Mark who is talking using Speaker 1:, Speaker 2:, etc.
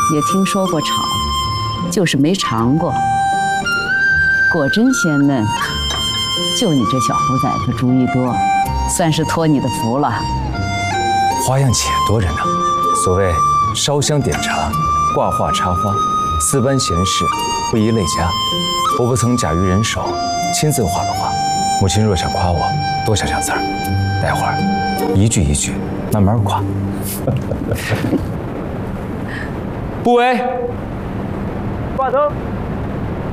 Speaker 1: 也听说过炒，就是没尝过。果真鲜嫩，就你这小虎崽子主意多，算是托你的福了。
Speaker 2: 花样且多着呢。所谓烧香点茶，挂画插花，4般闲事不宜累家。我不曾假于人手，亲自画了画。母亲若想夸我，多想想字儿，待会儿一句一句慢慢夸。不为，
Speaker 3: 挂灯。